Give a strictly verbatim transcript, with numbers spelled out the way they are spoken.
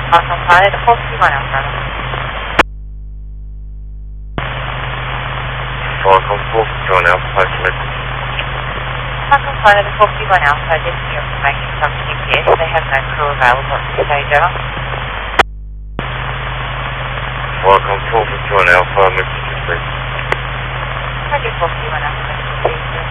Awesome pilot, four fifty-one Alpha. Welcome, four fifty-one Alpha, pilot. Awesome pilot, four fifty-one Alpha, just your information from G P S. They have no crew available at this stage, over. Welcome, four fifty-one Alpha, message received. Roger, four fifty-one Alpha, message received.